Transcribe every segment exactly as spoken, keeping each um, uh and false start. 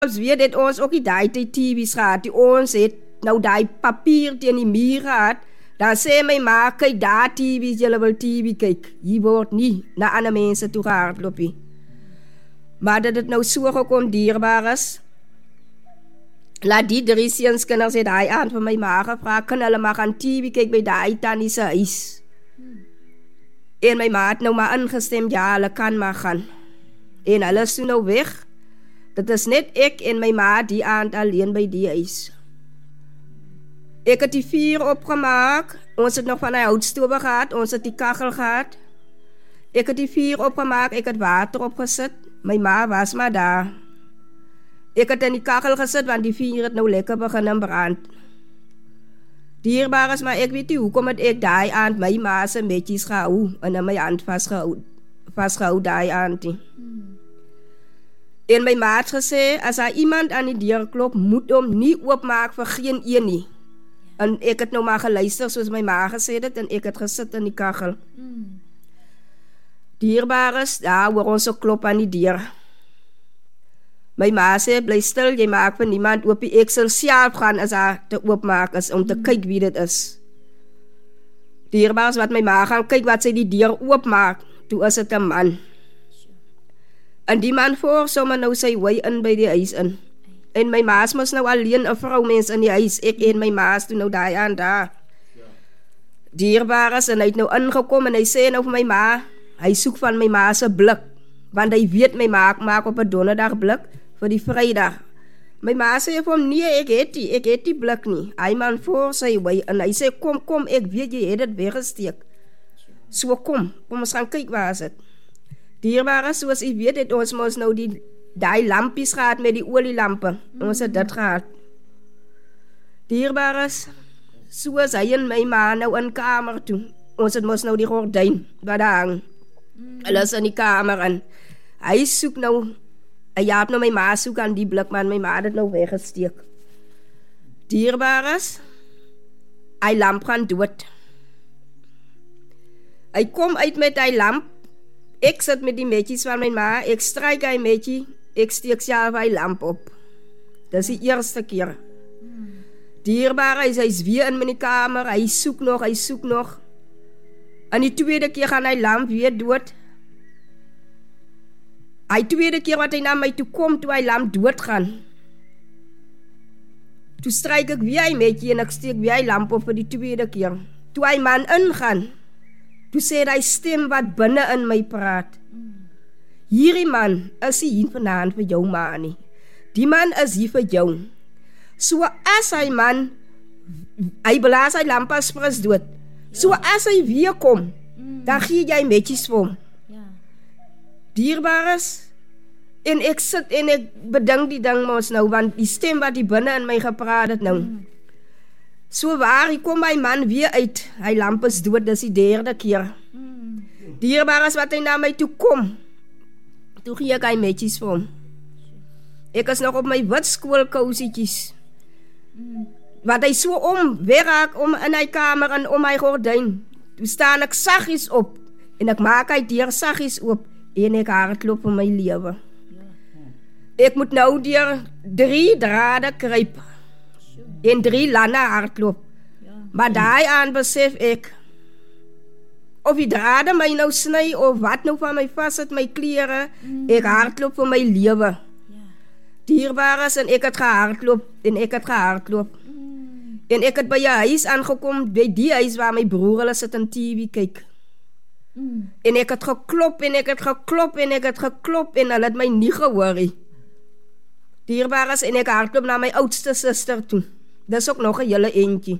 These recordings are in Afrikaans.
Ons weet dat ons ook die daai tyd T V's gehad, die ons het nou daai papier teen die muur gehad, dan sê my ma, kyk daar T V's, julle wil T V kyk, hier word nie na ander mense toe gehardloop nie. Maar dat het nou so gekom dierbaar is, laat die drie seunskinders het daai aand van my ma gevra, kan hulle maar gaan T V kyk by daai tannie se huis. Hmm. En my ma het nou maar ingestem, ja, hulle kan maar gaan. En hulle is toe nou weg. Dit is net ek en my ma die aand alleen by die huis. Ek het die vuur opgemaak, ons het nog van die houtstove gehad, ons het die kachel gehad. Ek het die vuur opgemaak, ek het water opgesit, my ma was maar daar. Ek het in die kachel gesit, want die vuur het nou lekker begin brand. Dierbaar is, maar ek weet nie, hoekom het ek die aand my ma se metjies gehou, en in my hand vastgehou, vastgehou die aand nie. Hmm. En my ma het gesê, as daar iemand aan die deur klop, moet hom nie oopmaak vir geen een nie. En ek het nou maar geluister, soos my ma gesê het, en ek het gesit in die kachel. Mm. Dierbaar is, daar hoor ons ook klop aan die deur. My ma sê, bly stil, jy maak vir niemand oop, ek sal self gaan as haar te oopmaak is, om te mm. kyk wie dit is. Dierbaar is wat my ma gaan kyk, wat sy die deur oopmaak, toe is het een man. En die man voor sommer nou sy wy in by die huis in. En my maas moes nou alleen een vrou mens in die huis. Ek en my maas toe nou daai aan daar. Ja. Dierbaar is en hy het nou ingekom en hy sê nou vir my ma, hy soek van my maas een blik. Want hy weet my ma maak op een donderdag blik vir die vrydag. My ma sê vir hom, nee, ek het die, ek het die blik nie. Hy man voor sy wy en hy sê, kom, kom, ek weet jy het het weggesteek. So kom, kom ons gaan kyk waar is het. Dierbaar is, soos jy weet, het ons moes nou die, die lampies gehad met die olielampe. Mm. Ons het dit gehad. Dierbaar is, soos hy en my ma nou in kamer toe. Ons het moes nou die gordijn, wat daar hang. Mm. Hulle is in die kamer in. Hy soek nou, hy had nou my ma soek aan die blik, maar my ma het nou weggesteek. Dierbaar is, hy lamp gaan dood. Hy kom uit met hy lamp. Ek sit met die metjies van my ma, ek stryk hy metjie, ek steek self hy lamp op. Dis die eerste keer. Dierbaar is, hy is weer in my kamer, hy soek nog, hy soek nog. En die tweede keer gaan hy lamp weer dood. Hy tweede keer wat hy na my toe kom, toe hy lamp dood gaan. Toe stryk ek weer hy metjie en ek steek weer hy lamp op vir die tweede keer. Toe hy man ingaan, toe sê hy stem wat binne in my praat. Hierdie man is hier vanavond vir jou ma nie. Die man is hier vir jou. So as hy man, hy blaas hy lamp as fris dood. So as hy weer kom, dan gee jy metjies vir hom. Dierbaar is, en ek sit en ek bedink die ding mos nou, want die stem wat die binne in my gepraat het nou. So waar, hy kom my man weer uit, hy lamp is dood, dis die derde keer. Mm. Dierbaar is wat hy na my toe kom, toe gee ek hy metjies vir hom. Ek is nog op my wit skoolkousietjies, mm. wat hy so om, weghaak om in hy kamer en om hy gordijn. Toe staan ek saggies op, en ek maak hy deur saggies op, en ek hardloop vir my lewe. Ek moet nou deur drie drade kruip, en drie lande hardloop. Ja. Maar daai aan besef ek, of die drade my nou sny, of wat nou van my vast het, my kleren, mm. ek hardloop vir my lewe. Ja. Dierbaar is, en ek het gehardloop, en ek het gehardloop. Mm. En ek het by jou huis aangekom, by die huis waar my broer hulle sit in T V kyk. Mm. En ek het geklop, en ek het geklop, en ek het geklop, en hulle het my nie gehoor. Dierbaar is, en ek hardloop na my oudste sister toe. Dis ook nog een hele eentje.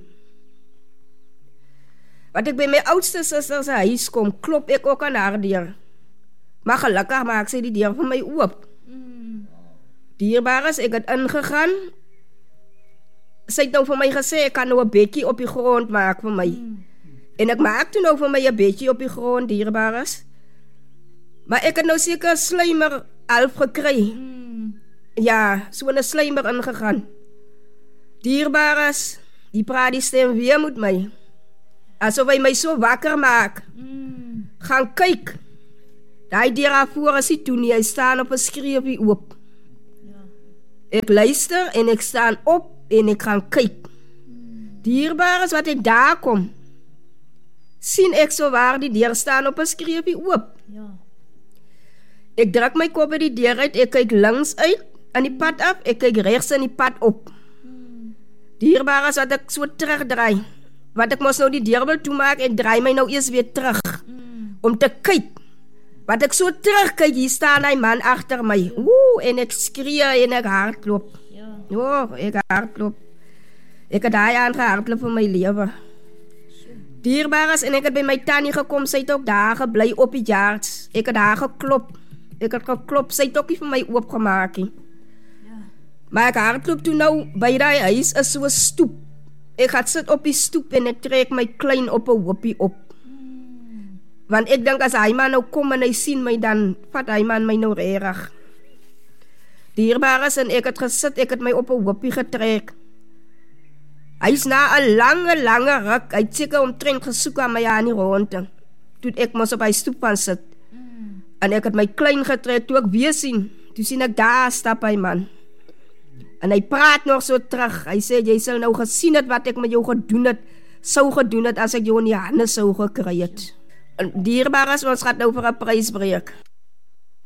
Wat ek by my oudste sister se huis kom, klop ek ook aan haar deur. Maar gelukkig maak sy die deur vir my oop. Mm. Dierbaar is, ek het ingegaan. Sy het nou vir my gesê, ek kan nou een bedjie op die grond maak vir my. Mm. En ek maak toe nou vir my een bedjie op die grond, dierbaar is. Maar ek het nou seker slijmer half gekry. Mm. Ja, so in een slijmer ingegaan. Dierbaar is, die praat die stem weer met my. Asof hy my so wakker maak. Mm. Gaan kyk. Die deur daarvoor is hy toe nie, hy staan op een skreefie oop. Ja. Ek luister en ek staan op en ek gaan kyk. Dierbaar is wat ek daar kom. Sien ek so waar die deur staan op 'n skreepie oop. Ja. Ek druk my kop by die deur uit, ek kyk links uit aan die pad af, ek kyk regs aan die pad op. Hmm. Dierbaar is wat ek so terugdraai. Wat ek mos nou die deur wil toemaak, ek draai my nou eers weer terug. Hmm. Om te kyk. Wat ek so terugkyk, hier staan hy man agter my. Woe, en ek skree en ek hardloop. Ja. Oh, ek hardloop. Ek het daai aan gehardloop vir my lewe. Dierbaar is en ek het by my tannie gekom, sy het ook daar gebly op die yards. Ek het daar geklop. Ek het geklop, sy het ook nie vir my oopgemaak nie. Ja. Maar ek hardloop toe nou, by die huis is so 'n stoep. Ek gaat sit op die stoep en ek trek my klein op 'n hoopie op. Hmm. Want ek dink as hy man nou kom en hy sien my, dan vat hy man my nou reg. Dierbaar is en ek het gesit, ek het my op 'n hoopie getrek. Hy is na 'n lange, lange ruk, hy het seker omtrent gesoek aan my aan die ronde. Toe ek mos op hy stoep van sit. Mm. En ek het my klein getrek, toe ek weer sien, toe sien ek daar stap hy man. En hy praat nog so terug, hy sê, jy sal nou gesien het wat ek met jou gedoen het, sou gedoen het as ek jou in die hande sou gekry het. En dierbaar is, ons gaat nou vir 'n prysbreek.